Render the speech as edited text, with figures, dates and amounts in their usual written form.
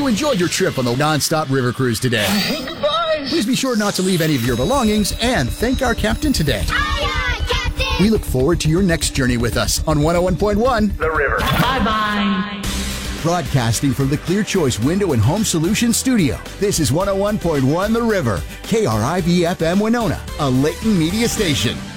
you enjoyed your trip on the non-stop river cruise today. Hey, goodbye. Please be sure not to leave any of your belongings and thank our captain today. Aye, aye, Captain. We look forward to your next journey with us on 101.1 The River. Bye-bye. Broadcasting from the Clear Choice Window and Home Solutions Studio. This is 101.1 The River, KRIV-FM Winona, a Layton media station.